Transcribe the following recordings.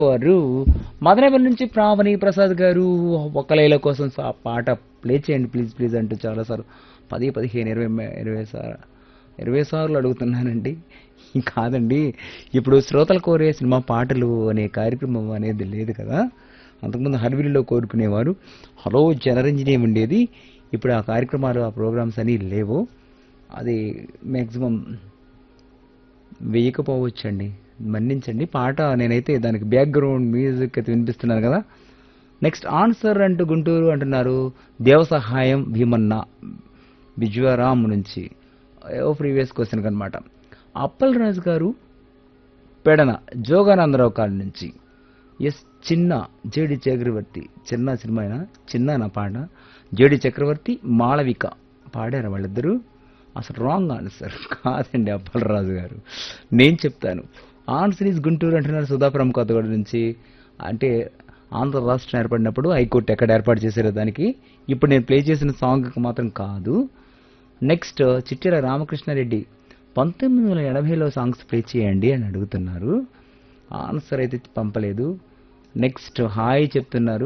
వారు మదనపల్లి నుంచి ప్రావణి ప్రసాద్ గారు ఒక లైల కోసం పాట ప్లే చేయండి ప్లీజ్ ప్లీజ్ అంటూ చాలాసార్లు 10, 15, 20 20 సార్లు అడుగుతున్నానండి. కాదండి, ఇప్పుడు శ్రోతలు కోరే సినిమా పాటలు అనే కార్యక్రమం అనేది లేదు కదా. అంతకుముందు హర్విల్లో కోరుకునేవారు, హలో జనరంజని ఉండేది. ఇప్పుడు ఆ కార్యక్రమాలు ఆ ప్రోగ్రామ్స్ అని లేవు. అది మ్యాక్సిమం వేయకపోవచ్చండి, మన్నించండి. పాట నేనైతే దానికి బ్యాక్గ్రౌండ్ మ్యూజిక్ అయితే వినిపిస్తున్నాను కదా. నెక్స్ట్ ఆన్సర్ అంటూ గుంటూరు అంటున్నారు దేవసహాయం భీమన్న బిజ్వారాం నుంచి. ప్రీవియస్ క్వశ్చన్ అనమాట. అప్పల్ రాజు గారు పెడన జోగానందరావు కాళ్ళ నుంచి. ఎస్ చిన్న జేడి చక్రవర్తి, చిన్న సినిమా చిన్న నా పాట. జేడి చక్రవర్తి మాళవిక పాడారు వాళ్ళిద్దరూ. అసలు రాంగ్ ఆన్సర్ కాదండి అప్పల్ రాజు గారు, నేను చెప్తాను. ఆన్సర్ ఈజ్ గుంటూరు అంటున్నారు సుధాపురం కొత్తగూడ నుంచి. అంటే ఆంధ్ర రాష్ట్రం ఏర్పడినప్పుడు హైకోర్టు ఎక్కడ ఏర్పాటు చేశారో దానికి ఇప్పుడు నేను ప్లే చేసిన సాంగ్కి మాత్రం కాదు. నెక్స్ట్ చిట్టిల రామకృష్ణారెడ్డి 1980లో సాంగ్స్ ప్లే చేయండి అని అడుగుతున్నారు. ఆన్సర్ అయితే పంపలేదు. నెక్స్ట్ హాయ్ చెప్తున్నారు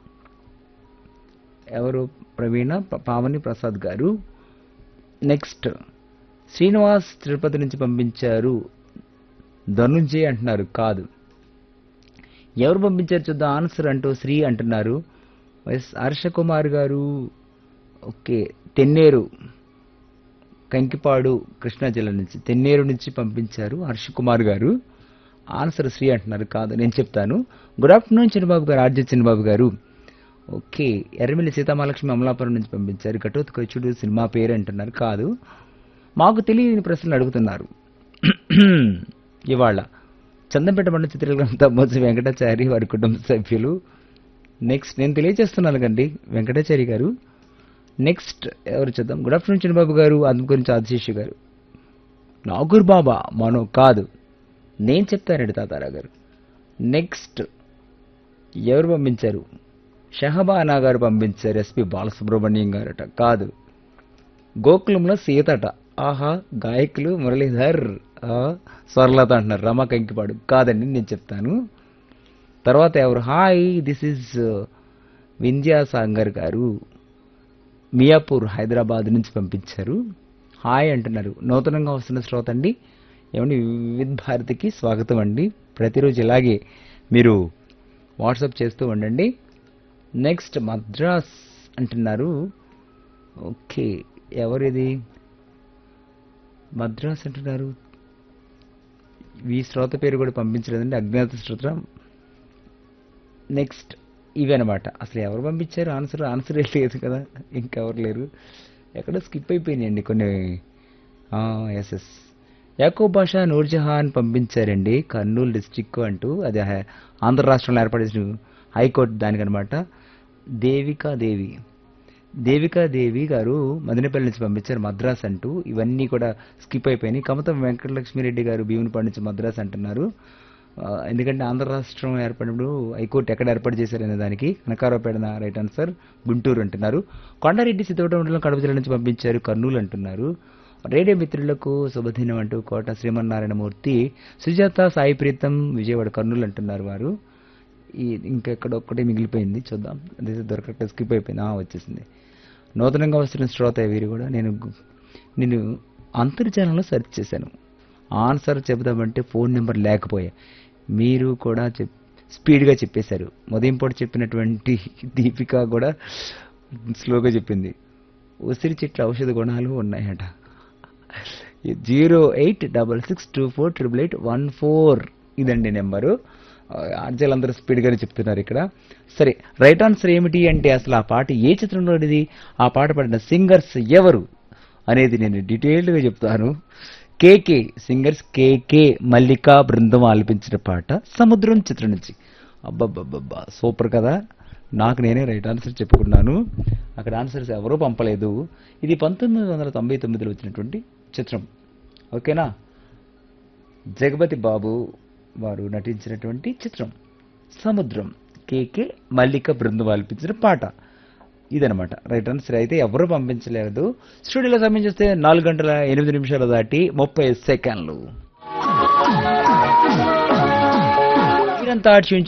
ఎవరు, ప్రవీణ పావని ప్రసాద్ గారు. నెక్స్ట్ శ్రీనివాస్ తిరుపతి నుంచి పంపించారు ధనుంజయ్ అంటున్నారు, కాదు. ఎవరు పంపించారు చూద్దాం ఆన్సర్ అంటూ శ్రీ అంటున్నారు. ఎస్ హర్ష కుమార్ గారు, ఓకే. తెన్నేరు కంకిపాడు కృష్ణా జిల్లా నుంచి, తెన్నేరు నుంచి పంపించారు హర్ష కుమార్ గారు. ఆన్సర్ శ్రీ అంటున్నారు, కాదు. నేను చెప్తాను. గుడ్ ఆఫ్టర్నూన్ చిన్నబాబు గారు, ఆర్జే చిన్నబాబు గారు. ఓకే. ఎర్రమిల్లి సీతామహాలక్ష్మి అమలాపురం నుంచి పంపించారు కటోత్ కొచ్చుడు సినిమా పేరు అంటున్నారు, కాదు. మాకు తెలియని ప్రశ్నలు అడుగుతున్నారు. ఇవాళ చందంపేట మండల చిత్రగ్రామ తమ్మోజు వెంకటాచారి వారి కుటుంబ సభ్యులు. నెక్స్ట్ నేను తెలియజేస్తున్నాను కండి వెంకటాచారి గారు. నెక్స్ట్ ఎవరు చూద్దాం. గుడ్ ఆఫ్టర్నూన్ చిన్నబాబు గారు, అందు గురించి ఆదిశేషు గారు. నాగూర్ బాబా మనో, కాదు. నేను చెప్తానండి తాతారా గారు. నెక్స్ట్ ఎవరు పంపించారు, షహబానా గారు పంపించారు. ఎస్పి బాలసుబ్రహ్మణ్యం గారట, కాదు. గోకులంలో సీతట, ఆహా. గాయకులు మురళీధర్ స్వర్లత అంటున్నారు రమా కంకిపాడు, కాదండి. నేను చెప్తాను. తర్వాత ఎవరు, హాయ్ దిస్ ఈజ్ వింధ్యాసాగర్ గారు మియాపూర్ హైదరాబాద్ నుంచి పంపించారు. హాయ్ అంటున్నారు. నూతనంగా వస్తున్న శ్రోత అండి. ఏమండి వివిధ భారతికి స్వాగతం అండి. ప్రతిరోజు ఇలాగే మీరు వాట్సాప్ చేస్తూ ఉండండి. నెక్స్ట్ మద్రాస్ అంటున్నారు. ఓకే. ఎవరిది మద్రాస్ అంటున్నారు. ఈ శ్రోత పేరు కూడా పంపించలేదండి, అజ్ఞాత శ్రోత. నెక్స్ట్ ఇవి అనమాట. అసలు ఎవరు పంపించారు ఆన్సరే లేదు కదా, ఇంకెవరు లేరు. ఎక్కడో స్కిప్ అయిపోయినాయండి కొన్ని. ఎస్ఎస్ యాకూబ్ బాషా నూర్జహాన్ పంపించారండి కర్నూలు డిస్టిక్ అంటూ. అది ఆంధ్ర రాష్ట్రంలో ఏర్పడేసిన హైకోర్టు దానికనమాట. దేవికాదేవి గారు మదనపల్లి నుంచి పంపించారు మద్రాస్ అంటూ. ఇవన్నీ కూడా స్కిప్ అయిపోయినాయి. కమతం వెంకటలక్ష్మిరెడ్డి గారు భీమునిపాడు నుంచి మద్రాస్ అంటున్నారు. ఎందుకంటే ఆంధ్ర రాష్ట్రం ఏర్పడినప్పుడు హైకోర్టు ఎక్కడ ఏర్పాటు చేశారనే దానికి కనకారావుపేట రైట్ ఆన్సర్. గుంటూరు అంటున్నారు. కొండారెడ్డి సిద్ధోట మండలం కడప జిల్లా నుంచి పంపించారు కర్నూలు అంటున్నారు. రేడియో మిత్రులకు శుభదినం అంటూ కోట శ్రీమన్నారాయణమూర్తి, సుజాత సాయి ప్రీతం విజయవాడ కర్నూలు అంటున్నారు వారు. ఇంకెక్కడ ఒక్కటే మిగిలిపోయింది, చూద్దాం. అదే దొరకట్టే స్కిప్ అయిపోయింది. వచ్చేసింది. నూతనంగా వస్తున్న శ్రోత వీరు కూడా. నేను అంతర్జాలంలో సెర్చ్ చేశాను, ఆన్సర్ చెబుదామంటే ఫోన్ నెంబర్ లేకపోయా. మీరు కూడా స్పీడ్గా చెప్పేశారు. ఉదయం పూట చెప్పినటువంటి దీపిక కూడా స్లోగా చెప్పింది. ఉసిరి చెట్ల ఔషధ గుణాలు ఉన్నాయట. 08662488814 ఇదండి నెంబరు. ఆర్జీలందరూ స్పీడ్గానే చెప్తున్నారు ఇక్కడ. సరే, రైట్ ఆన్సర్ ఏమిటి అంటే అసలు ఆ పాట ఏ చిత్రంలోనిది, ఆ పాట పాడిన సింగర్స్ ఎవరు అనేది నేను డీటెయిల్డ్గా చెప్తాను. కేకే సింగర్స్, కేకే మల్లికా బృందం ఆలపించిన పాట సముద్రం చిత్రం నుంచి. అబ్బబ్బబ్బబ్బా సూపర్ కదా. నాకు నేనే రైట్ ఆన్సర్ చెప్పుకున్నాను. అక్కడ ఆన్సర్స్ ఎవరూ పంపలేదు. ఇది 1999లో వచ్చినటువంటి చిత్రం. ఓకేనా. జగపతి బాబు వారు నటించినటువంటి చిత్రం సముద్రం. కేకే మల్లిక బృందం ఆలపించిన పాట ఇదనమాట. రైట్ ఆన్సర్ అయితే ఎవరు పంపించలేదు. స్టూడియోలో సమయం చూస్తే 4 గంటల 8 నిమిషాలు దాటి 30 సెకండ్లు. మీరంతా ట్యూన్